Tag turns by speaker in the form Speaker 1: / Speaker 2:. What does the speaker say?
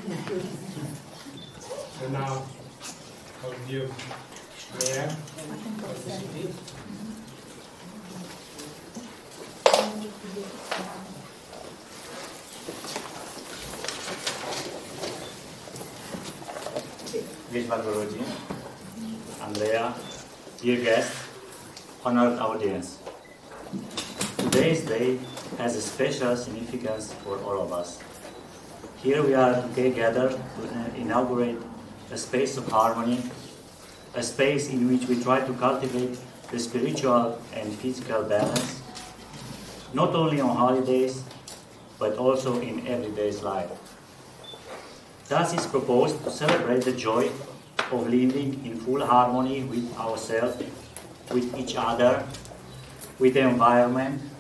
Speaker 1: And now I'll give Leanne.
Speaker 2: Vishwa Guruji, Andrea, dear guests, honored audience. Today's day has a special significance for all of us. Here we are today gathered to inaugurate a space of harmony, a space in which we try to cultivate the spiritual and physical balance, not only on holidays, but also in everyday's life. Thus is proposed to celebrate the joy of living in full harmony with ourselves, with each other, with the environment,